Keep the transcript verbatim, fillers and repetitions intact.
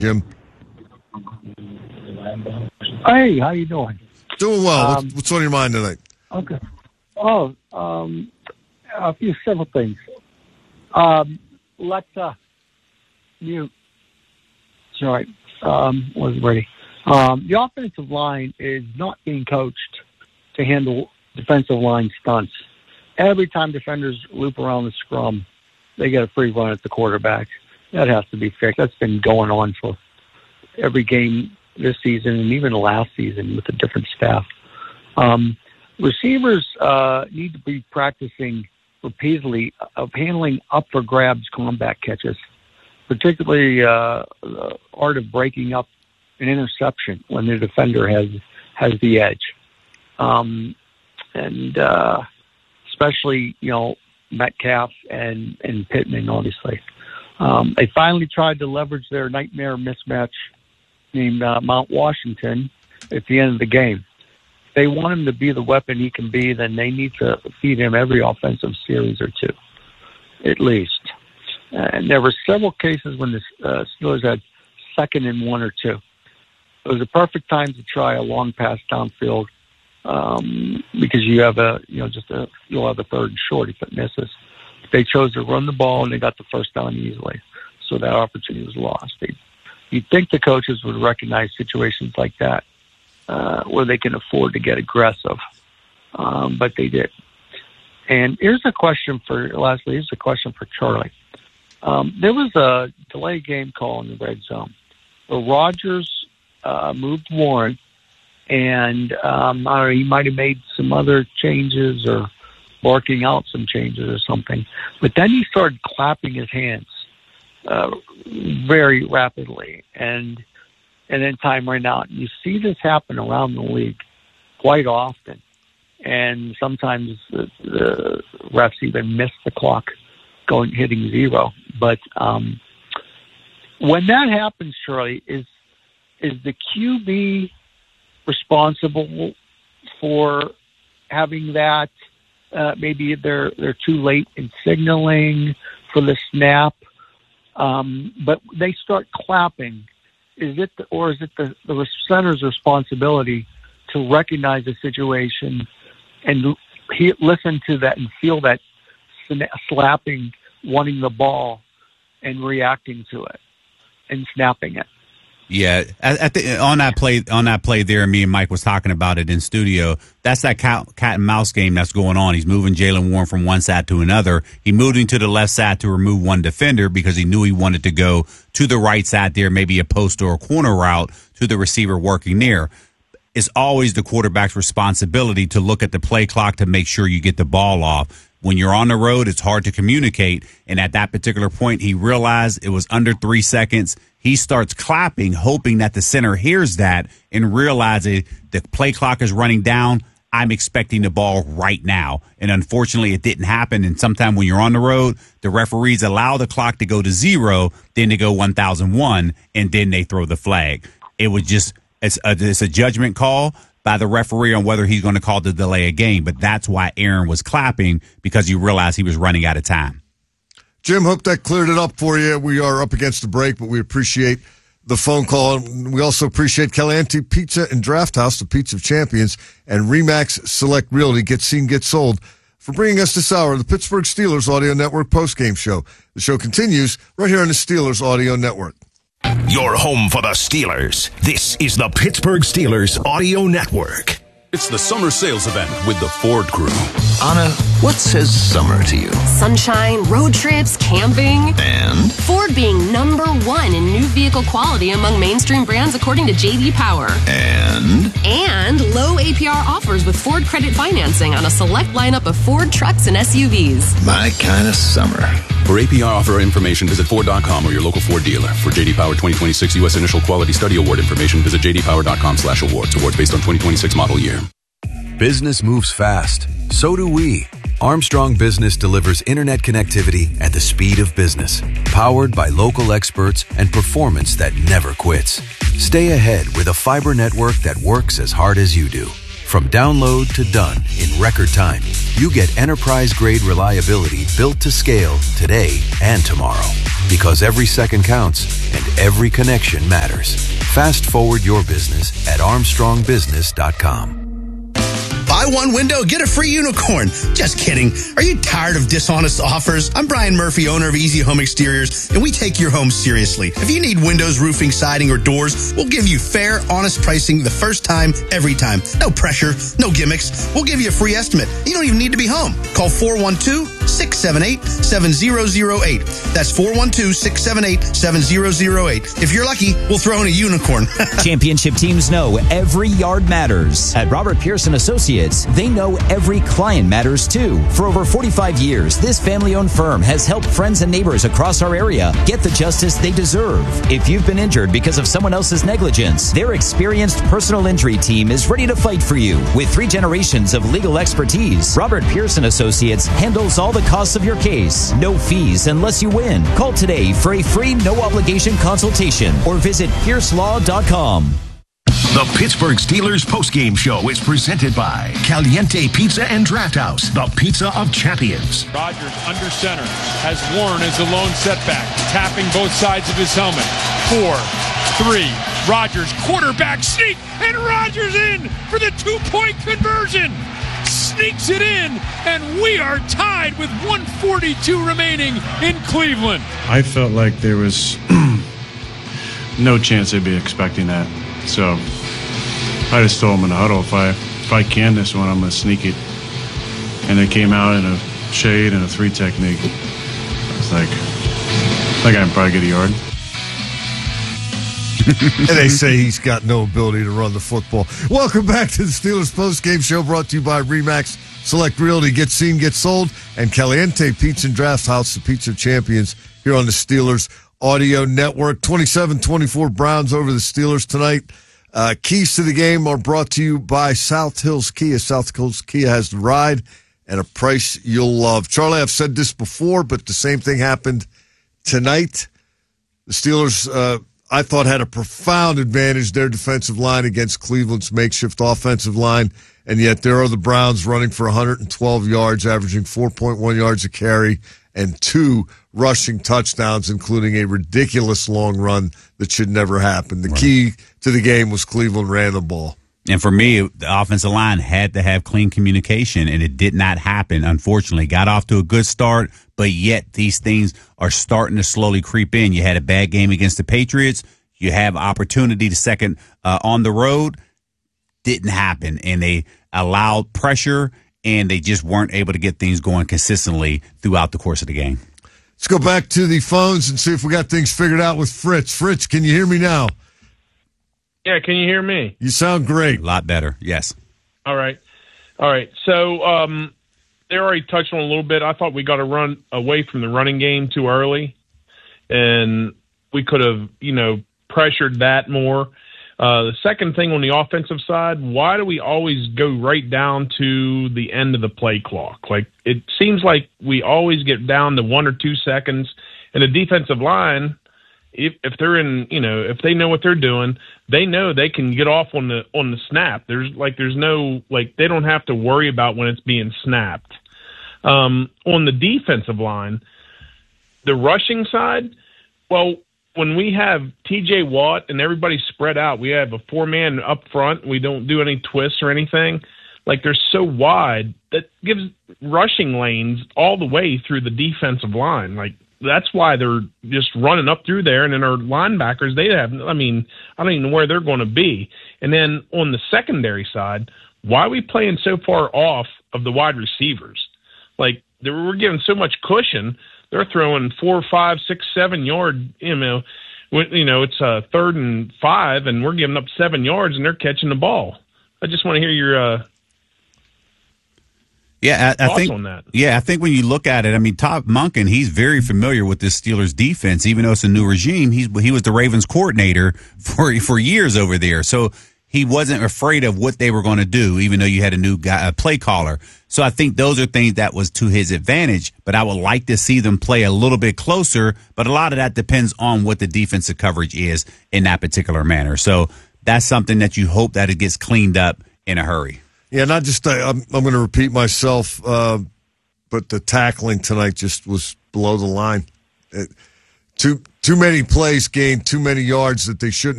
Jim. Hey, how you doing? Doing well. Um, what's, what's on your mind tonight? Okay. Oh, um, a few several things. Um, let's uh, you. Sorry, um, wasn't ready. Um, the offensive line is not being coached to handle defensive line stunts. Every time defenders loop around the scrum, they get a free run at the quarterback. That has to be fixed. That's been going on for every game this season and even last season with a different staff. Um, receivers uh, need to be practicing repeatedly of handling up-for-grabs combat catches, particularly uh, the art of breaking up an interception when the defender has has the edge. Um, and uh, especially, you know, Metcalf and, and Pittman, obviously. Um, they finally tried to leverage their nightmare mismatch named uh, Mount Washington at the end of the game. If they want him to be the weapon he can be, then they need to feed him every offensive series or two, at least. And there were several cases when the uh, Steelers had second and one or two. It was a perfect time to try a long pass downfield um, because you have a, you know, just a, you'll have a third and short if it misses. They chose to run the ball and they got the first down easily. So that opportunity was lost. They, you'd think the coaches would recognize situations like that uh, where they can afford to get aggressive, um, but they did. And here's a question for, lastly, here's a question for Charlie. Um, there was a delay game call in the red zone. So Rodgers uh, moved Warren, and um, I don't know, he might have made some other changes or barking out some changes or something. But then he started clapping his hands uh, very rapidly, and and then time ran out. You see this happen around the league quite often, and sometimes the, the refs even miss the clock going hitting zero. But um, when that happens, Charlie, is is the Q B responsible for having that? Uh, maybe they're they're too late in signaling for the snap, um, but they start clapping. Is it the, or is it the, the center's responsibility to recognize the situation and he, listen to that and feel that sna- slapping, wanting the ball, and reacting to it and snapping it? Yeah, I, I think on that play, on that play there, me and Mike was talking about it in studio. That's that cat, cat and mouse game that's going on. He's moving Jaylen Warren from one side to another. He moved him to the left side to remove one defender because he knew he wanted to go to the right side there, maybe a post or a corner route to the receiver working there. It's always the quarterback's responsibility to look at the play clock to make sure you get the ball off. When you're on the road, it's hard to communicate. And at that particular point, he realized it was under three seconds. He starts clapping, hoping that the center hears that and realizes the play clock is running down. I'm expecting the ball right now. And unfortunately, it didn't happen. And sometime when you're on the road, the referees allow the clock to go to zero, then to go one thousand one, and then they throw the flag. It was just, it's a, it's a judgment call by the referee on whether he's going to call the delay a game. But that's why Aaron was clapping, because he realized he was running out of time. Jim, hope that cleared it up for you. We are up against the break, but we appreciate the phone call. We also appreciate Caliente Pizza and Draft House, the Pizza of Champions, and Remax Select Realty, Get Seen, Get Sold, for bringing us this hour of the Pittsburgh Steelers Audio Network postgame show. The show continues right here on the Steelers Audio Network. Your home for the Steelers. This is the Pittsburgh Steelers Audio Network. It's the summer sales event with the Ford Crew. Anna, what says summer to you? Sunshine, road trips, camping. And? Ford being number one in new vehicle quality among mainstream brands according to J D Power. And? And low A P R offers with Ford credit financing on a select lineup of Ford trucks and S U Vs. My kind of summer. For A P R offer information, visit Ford dot com or your local Ford dealer. For J D Power twenty twenty-six U S Initial Quality Study Award information, visit J D Power dot com slash awards. Awards based on twenty twenty-six model year. Business moves fast. So do we. Armstrong Business delivers internet connectivity at the speed of business, powered by local experts and performance that never quits. Stay ahead with a fiber network that works as hard as you do. From download to done in record time, you get enterprise-grade reliability built to scale today and tomorrow. Because every second counts and every connection matters. Fast forward your business at Armstrong Business dot com. Buy one window, get a free unicorn. Just kidding. Are you tired of dishonest offers? I'm Brian Murphy, owner of Easy Home Exteriors, and we take your home seriously. If you need windows, roofing, siding, or doors, we'll give you fair, honest pricing the first time, every time. No pressure, no gimmicks. We'll give you a free estimate. You don't even need to be home. Call four one two, six seven eight, seven zero zero eight. That's four one two, six seven eight, seven zero zero eight. If you're lucky, we'll throw in a unicorn. Championship teams know every yard matters. At Robert Pearson Associates, they know every client matters too. For over forty-five years, this family-owned firm has helped friends and neighbors across our area get the justice they deserve. If you've been injured because of someone else's negligence, their experienced personal injury team is ready to fight for you. With three generations of legal expertise, Robert Pearson Associates handles all the costs of your case. No fees unless you win. Call today for a free, no-obligation consultation or visit pierce law dot com. The Pittsburgh Steelers postgame show is presented by Caliente Pizza and Draft House, the pizza of champions. Rodgers under center has Warren as the lone setback, tapping both sides of his helmet. Four, three, Rodgers, quarterback sneak, and Rodgers in for the two-point conversion. Sneaks it in, and we are tied with one forty-two remaining in Cleveland. I felt like there was no chance they'd be expecting that. So I just told them in the huddle, if I if I can this one, I'm going to sneak it. And they came out in a shade and a three technique. I was like, I think I can probably get a yard. And they say he's got no ability to run the football. Welcome back to the Steelers postgame show, brought to you by RE/MAX Select Realty. Get seen, get sold. And Caliente Pizza and Draft House, the pizza champions here on the Steelers Audio Network. twenty-seven twenty-four Browns over the Steelers tonight. Uh, keys to the game are brought to you by South Hills Kia. South Hills Kia has the ride and a price you'll love. Charlie, I've said this before, but the same thing happened tonight. The Steelers, uh, I thought, had a profound advantage, their defensive line against Cleveland's makeshift offensive line, and yet there are the Browns running for one hundred twelve yards, averaging four point one yards a carry, and two rushing touchdowns, including a ridiculous long run that should never happen. The right. key to the game was Cleveland ran the ball. And for me, the offensive line had to have clean communication, and it did not happen, unfortunately. Got off to a good start, but yet these things are starting to slowly creep in. You had a bad game against the Patriots. You have opportunity to second uh, on the road. Didn't happen, and they allowed pressure, and they just weren't able to get things going consistently throughout the course of the game. Let's go back to the phones and see if we got things figured out with Fritz. Fritz, can you hear me now? Yeah, can you hear me? You sound great. A lot better, yes. All right. All right. So um, they already touched on a little bit. I thought we got to run away from the running game too early, and we could have, you know, pressured that more. Uh, the second thing on the offensive side, why do we always go right down to the end of the play clock? Like, it seems like we always get down to one or two seconds, and the defensive line, if if they're in, you know, if they know what they're doing, they know they can get off on the on the snap. There's like there's no like they don't have to worry about when it's being snapped. Um, on the defensive line, the rushing side, well, when we have T J Watt and everybody spread out, we have a four-man up front. We don't do any twists or anything. Like, they're so wide that gives rushing lanes all the way through the defensive line. Like, that's why they're just running up through there. And then our linebackers, they have, I mean, I don't even know where they're going to be. And then on the secondary side, why are we playing so far off of the wide receivers? Like, we're giving so much cushion. They're throwing four, five, six, seven yard, you know, you know, it's a third and five, and we're giving up seven yards, and they're catching the ball. I just want to hear your uh, yeah, I, I thoughts think, on that. Yeah, I think when you look at it, I mean, Todd Monken, he's very familiar with this Steelers defense, even though it's a new regime. He's he was the Ravens coordinator for for years over there, so he wasn't afraid of what they were going to do, even though you had a new guy, a play caller. So I think those are things that was to his advantage, but I would like to see them play a little bit closer, but a lot of that depends on what the defensive coverage is in that particular manner. So that's something that you hope that it gets cleaned up in a hurry. Yeah, not just, uh, I'm, I'm going to repeat myself, uh, but the tackling tonight just was below the line. It, too, too many plays gained too many yards that they shouldn't